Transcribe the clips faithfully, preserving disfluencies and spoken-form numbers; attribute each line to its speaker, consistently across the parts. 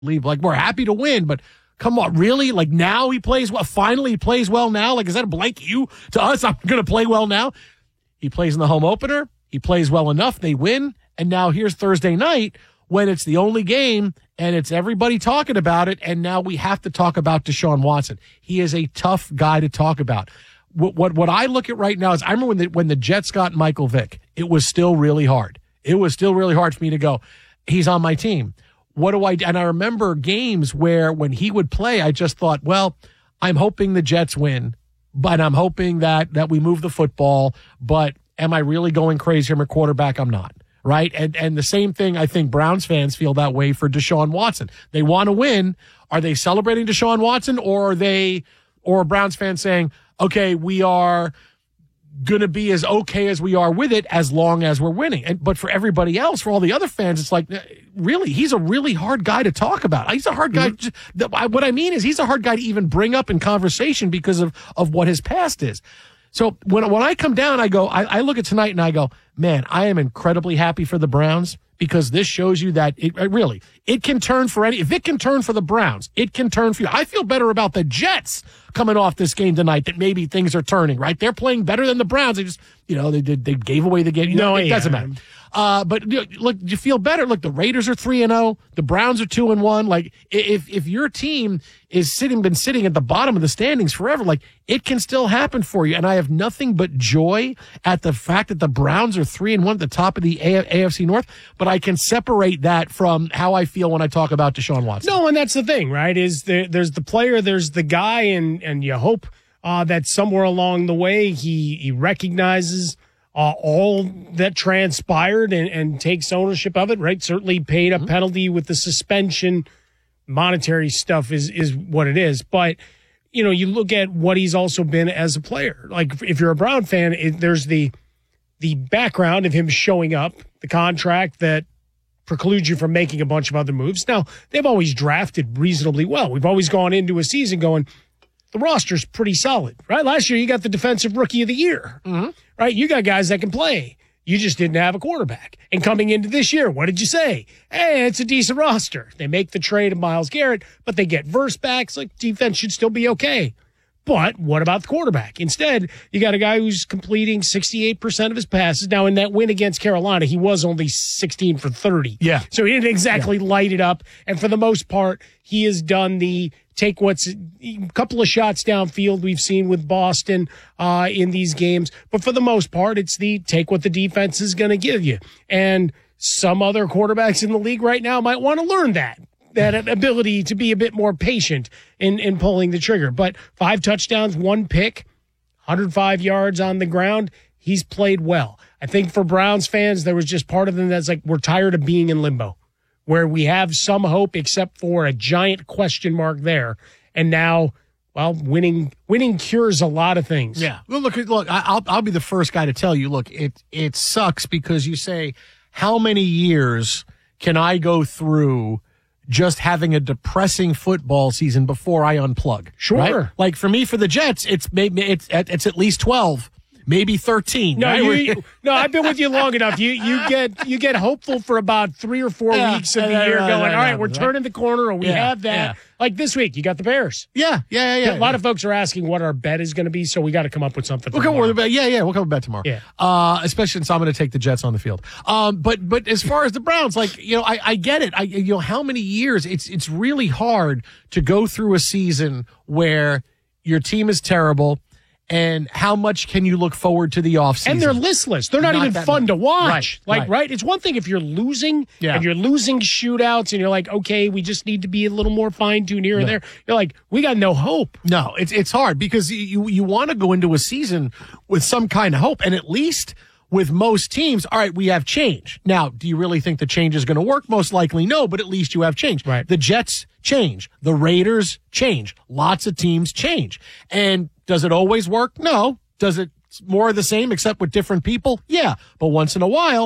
Speaker 1: leave. Like, we're happy to win, but come on, really? Like, now he plays well? Finally, he plays well now? Like, is that a blank you to us? I'm going to play well now? He plays in the home opener. He plays well enough. They win. And now here's Thursday night when it's the only game and it's everybody talking about it. And now we have to talk about Deshaun Watson. He is a tough guy to talk about. What, what, what I look at right now is I remember when the, when the Jets got Michael Vick, it was still really hard. It was still really hard for me to go, he's on my team. What do I do? And I remember games where when he would play, I just thought, well, I'm hoping the Jets win, but I'm hoping that that we move the football. But am I really going crazy? I'm a quarterback. I'm not. Right. And and the same thing, I think Browns fans feel that way for Deshaun Watson. They want to win. Are they celebrating Deshaun Watson, or are they, or are Browns fans saying, okay, we are going to be as okay as we are with it as long as we're winning? And but for everybody else, for all the other fans, it's like, really, he's a really hard guy to talk about. He's a hard guy. Mm-hmm. What I mean is he's a hard guy to even bring up in conversation because of, of what his past is. So when when I come down, I go, I, I look at tonight and I go, man, I am incredibly happy for the Browns, because this shows you that it, it really, it can turn for any, if it can turn for the Browns, it can turn for you. I feel better about the Jets coming off this game tonight, that maybe things are turning, right? They're playing better than the Browns. They just, you know, they did, they gave away the game. You know,
Speaker 2: no,
Speaker 1: it
Speaker 2: yeah.
Speaker 1: doesn't matter. Uh, but you know, look, you feel better. Look, the Raiders are three and oh. The Browns are two and one. Like, if, if your team is sitting, been sitting at the bottom of the standings forever, like, it can still happen for you. And I have nothing but joy at the fact that the Browns are three and one at the top of the A F C North. But I can separate that from how I feel when I talk about Deshaun Watson.
Speaker 2: No, and that's the thing, right? Is there, there's the player, there's the guy, and, and you hope uh, that somewhere along the way he, he recognizes Uh, all that transpired and, and takes ownership of it, right? Certainly paid a mm-hmm. penalty with the suspension. Monetary stuff is, is what it is. But, you know, you look at what he's also been as a player. Like, if you're a Brown fan, it, there's the the background of him showing up, the contract that precludes you from making a bunch of other moves. Now, they've always drafted reasonably well. We've always gone into a season going, the roster's pretty solid, right? Last year, you got the defensive rookie of the year, mm-hmm. right? You got guys that can play. You just didn't have a quarterback. And coming into this year, what did you say? Hey, it's a decent roster. They make the trade of Myles Garrett, but they get verse backs. Like, defense should still be okay. But what about the quarterback? Instead, you got a guy who's completing sixty-eight percent of his passes. Now, in that win against Carolina, he was only sixteen for thirty.
Speaker 1: Yeah.
Speaker 2: So he didn't exactly yeah. light it up. And for the most part, he has done the take what's a couple of shots downfield we've seen with Boston uh, in these games. But for the most part, it's the take what the defense is going to give you. And some other quarterbacks in the league right now might want to learn that. That ability to be a bit more patient in, in pulling the trigger. But five touchdowns, one pick, one hundred five yards on the ground. He's played well. I think for Browns fans, there was just part of them that's like, we're tired of being in limbo, where we have some hope except for a giant question mark there. And now, well, winning winning cures a lot of things.
Speaker 1: Yeah. Well, look, look, I'll I'll be the first guy to tell you, look, it it sucks because you say, how many years can I go through just having a depressing football season before I unplug?
Speaker 2: Sure.
Speaker 1: Right? Like, for me, for the Jets, it's maybe it's it's at least twelve, maybe thirteen.
Speaker 2: No,
Speaker 1: right?
Speaker 2: you, no, I've been with you long enough. You you get you get hopeful for about three or four
Speaker 1: yeah,
Speaker 2: weeks of the
Speaker 1: yeah,
Speaker 2: year,
Speaker 1: right,
Speaker 2: going,
Speaker 1: right,
Speaker 2: all right,
Speaker 1: right,
Speaker 2: we're
Speaker 1: right.
Speaker 2: turning the corner, or we
Speaker 1: yeah,
Speaker 2: have that.
Speaker 1: Yeah.
Speaker 2: Like this week, you got the Bears.
Speaker 1: Yeah, yeah, yeah. yeah
Speaker 2: a lot
Speaker 1: yeah.
Speaker 2: of folks are asking what our bet is going to be, so we got to come up with something.
Speaker 1: We'll come with about, yeah, yeah, we'll come back tomorrow.
Speaker 2: Yeah,
Speaker 1: uh, especially since I'm going to take the Jets on the field. Um, but but as far as the Browns, like, you know, I, I get it. I you know how many years it's it's really hard to go through a season where your team is terrible. And how much can you look forward to the offseason?
Speaker 2: And they're listless. They're not, not even fun much. to watch.
Speaker 1: Right,
Speaker 2: like,
Speaker 1: right.
Speaker 2: right? It's one thing if you're losing
Speaker 1: yeah.
Speaker 2: and you're losing shootouts and you're like, okay, we just need to be a little more fine-tuned here yeah. and there. You're like, we got no hope.
Speaker 1: No, it's it's hard because you you want to go into a season with some kind of hope. And at least with most teams, all right, we have change. Now, do you really think the change is going to work? Most likely no, but at least you have change.
Speaker 2: Right.
Speaker 1: The Jets change. The Raiders change. Lots of teams change. And does it always work? No. Does it more of the same except with different people? Yeah. But once in a while,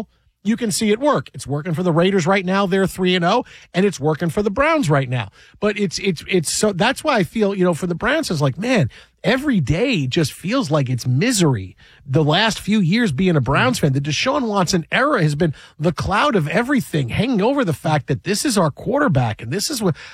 Speaker 1: you can see it work. It's working for the Raiders right now. They're three and zero, and it's working for the Browns right now. But it's it's it's so that's why I feel, you know, for the Browns, it's like, man, every day just feels like it's misery. The last few years being a Browns fan, the Deshaun Watson era has been the cloud of everything hanging over the fact that this is our quarterback, and this is what